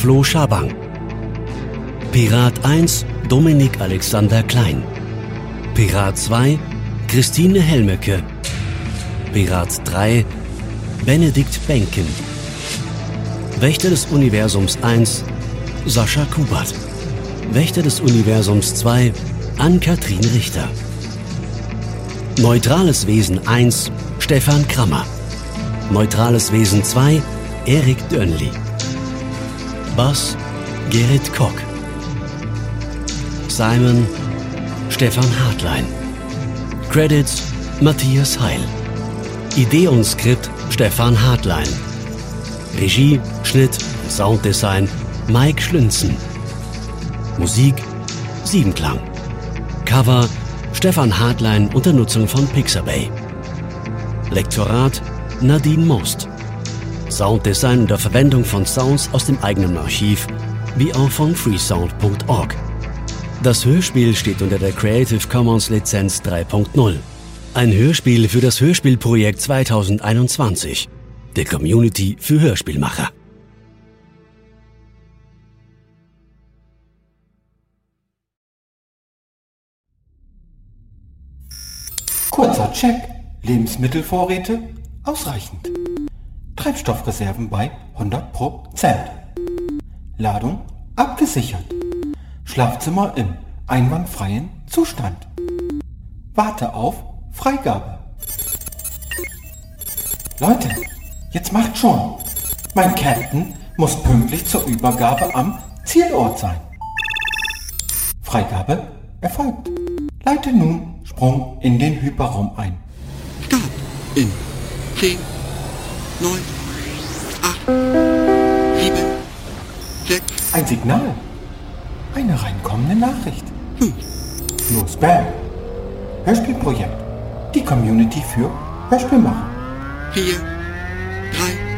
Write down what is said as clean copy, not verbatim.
Flo Schabang. Pirat 1 Dominik Alexander Klein. Pirat 2 Christine Helmecke. Pirat 3 Benedikt Benken. Wächter des Universums 1 Sascha Kubert. Wächter des Universums 2 Ann-Kathrin Richter. Neutrales Wesen 1 Stefan Krammer. Neutrales Wesen 2 Erik Dönli. Bass Gerrit Kock. Simon Stefan Hartlein. Credits Matthias Heil. Idee und Skript Stefan Hartlein. Regie, Schnitt und Sounddesign Mike Schlünzen. Musik Siebenklang. Cover Stefan Hartlein unter Nutzung von Pixabay. Lektorat Nadine Most. Sounddesign unter Verwendung von Sounds aus dem eigenen Archiv, wie auch von freesound.org. Das Hörspiel steht unter der Creative Commons Lizenz 3.0. Ein Hörspiel für das Hörspielprojekt 2021, der Community für Hörspielmacher. Kurzer Check. Lebensmittelvorräte ausreichend. Treibstoffreserven bei 100%. Ladung abgesichert. Schlafzimmer im einwandfreien Zustand. Warte auf Freigabe. Leute, jetzt macht schon. Mein Captain muss pünktlich zur Übergabe am Zielort sein. Freigabe erfolgt. Leite nun Sprung in den Hyperraum ein. Start in 10, 9, 8, 7, 6. Ein Signal. Eine reinkommende Nachricht. Nur Spam. Hörspielprojekt. Die Community für Hörspielmacher. 4, 3,